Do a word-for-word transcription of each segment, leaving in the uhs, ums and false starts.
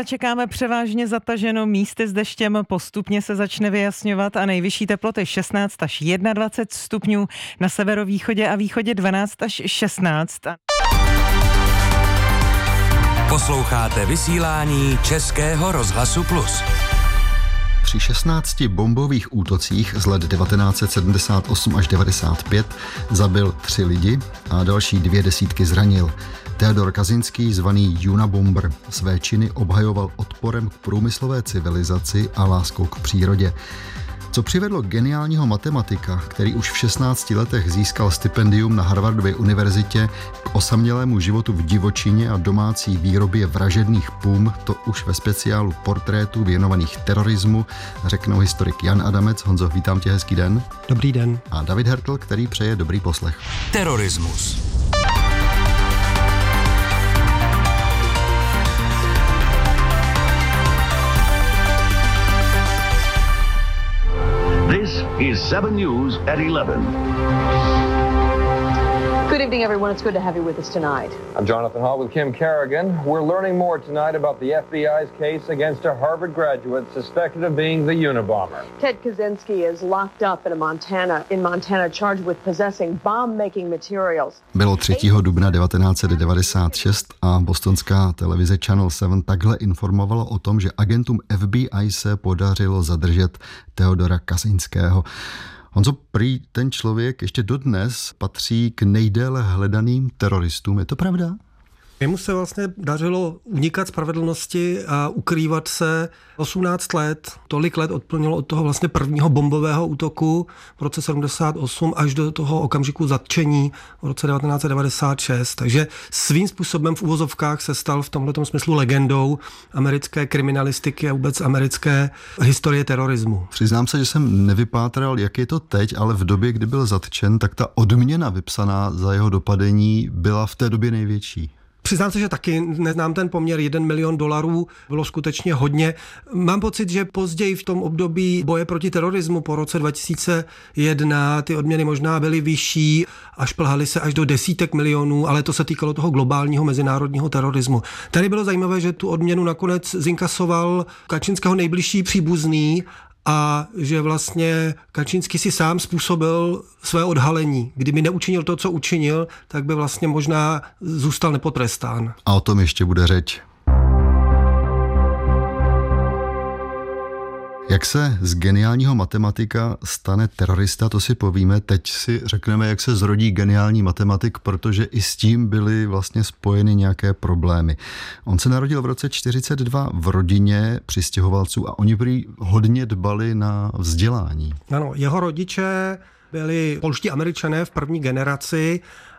Zítra čekáme převážně zataženo místy s deštěm, postupně se začne vyjasňovat a nejvyšší teploty šestnáct až dvacet jedna stupňů, na severovýchodě a východě dvanáct až šestnáct. Posloucháte vysílání Českého rozhlasu Plus. Při šestnácti bombových útocích z let devatenáct set sedmdesát osm až devadesát pět zabil tři lidi a další dvě desítky zranil. Teodor Kaczynski, zvaný Unabomber, své činy obhajoval odporem k průmyslové civilizaci a láskou k přírodě. Co přivedlo geniálního matematika, který už v šestnácti letech získal stipendium na Harvardově univerzitě, k osamělému životu v divočině a domácí výrobě vražedných pum, to už ve speciálu portrétů věnovaných terorismu, řeknou historik Jan Adamec. Honzo, vítám tě, hezký den. Dobrý den. A David Hertl, který přeje dobrý poslech. Terorismus. This is seven News at eleven. Good evening, everyone. It's good to have you with us tonight. I'm Jonathan Hall with Kim Kerrigan. We're learning more tonight about the F B I's case against a Harvard graduate suspected of being the Unabomber. Ted Kaczynski is locked up in Montana, in Montana, charged with possessing bomb-making materials. Bylo třetího dubna devatenáct set devadesát šest a bostonská televize Channel sedm takhle informovala o tom, že agentům F B I se podařilo zadržet Teodora Kaczynského. Honzo, prý ten člověk ještě dodnes patří k nejdéle hledaným teroristům. Je to pravda? Jemu se vlastně dařilo unikat spravedlnosti a ukrývat se osmnáct let. Tolik let odplnilo od toho vlastně prvního bombového útoku v roce sedmdesát osm až do toho okamžiku zatčení v roce devatenáct set devadesát šest. Takže svým způsobem v uvozovkách se stal v tomhletom smyslu legendou americké kriminalistiky a vůbec americké historie terorismu. Přiznám se, že jsem nevypátral, jak je to teď, ale v době, kdy byl zatčen, tak ta odměna vypsaná za jeho dopadení byla v té době největší. Přiznám se, že taky neznám ten poměr, jeden milion dolarů bylo skutečně hodně. Mám pocit, že později v tom období boje proti terorismu po roce dva tisíce jedna ty odměny možná byly vyšší a šplhaly se až do desítek milionů, ale to se týkalo toho globálního mezinárodního terorismu. Tady bylo zajímavé, že tu odměnu nakonec zinkasoval Kaczynského nejbližší příbuzný a že vlastně Kaczynski si sám způsobil své odhalení. Kdyby neučinil to, co učinil, tak by vlastně možná zůstal nepotrestán. A o tom ještě bude řeč. Jak se z geniálního matematika stane terorista, to si povíme. Teď si řekneme, jak se zrodí geniální matematik, protože i s tím byly vlastně spojeny nějaké problémy. On se narodil v roce čtyřicet dva v rodině přistěhovalců a oni prý hodně dbali na vzdělání. Ano, jeho rodiče byli polští Američané v první generaci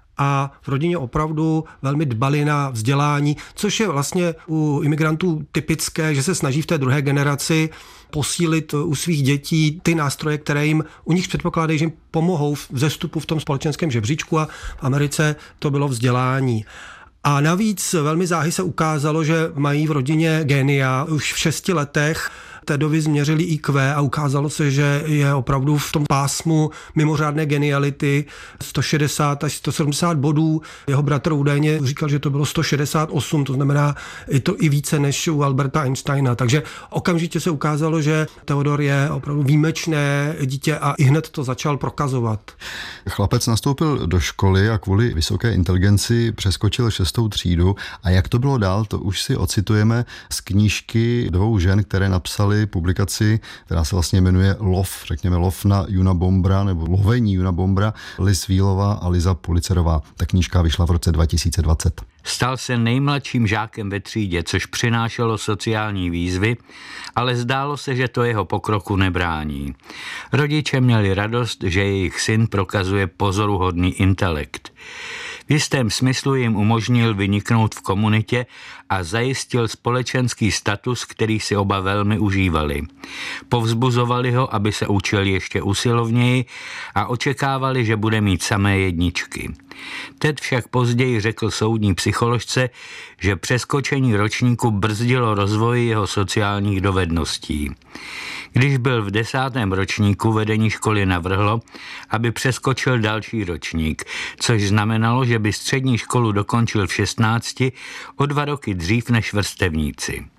a v rodině opravdu velmi dbali na vzdělání, což je vlastně u imigrantů typické, že se snaží v té druhé generaci posílit u svých dětí ty nástroje, které jim u nich předpokládají, že jim pomohou v vzestupu v tom společenském žebříčku, a v Americe to bylo vzdělání. A navíc velmi záhy se ukázalo, že mají v rodině génia. Už v šesti letech Tedovi změřili í kvé a ukázalo se, že je opravdu v tom pásmu mimořádné geniality sto šedesát až sto sedmdesát bodů. Jeho bratr údajně říkal, že to bylo sto šedesát osm, to znamená i to i více než u Alberta Einsteina. Takže okamžitě se ukázalo, že Teodor je opravdu výjimečné dítě a i hned to začal prokazovat. Chlapec nastoupil do školy a kvůli vysoké inteligenci přeskočil šestou třídu. A jak to bylo dál, to už si ocitujeme z knížky dvou žen, které napsaly publikaci, která se vlastně jmenuje Lov, řekněme Lov na Unabombera, nebo Lovení Unabombera, Liz Wheelová a Liza Pulitzerová. Ta knížka vyšla v roce dva tisíce dvacet. Stal se nejmladším žákem ve třídě, což přinášelo sociální výzvy, ale zdálo se, že to jeho pokroku nebrání. Rodiče měli radost, že jejich syn prokazuje pozoruhodný intelekt. V jistém smyslu jim umožnil vyniknout v komunitě a zajistil společenský status, který si oba velmi užívali. Povzbuzovali ho, aby se učil ještě usilovněji a očekávali, že bude mít samé jedničky. Ted však později řekl soudní psycholožce, že přeskočení ročníku brzdilo rozvoj jeho sociálních dovedností. Když byl v desátém ročníku, vedení školy navrhlo, aby přeskočil další ročník, což znamenalo, že by střední školu dokončil v šestnácti, o dva roky dřív než vrstevníci.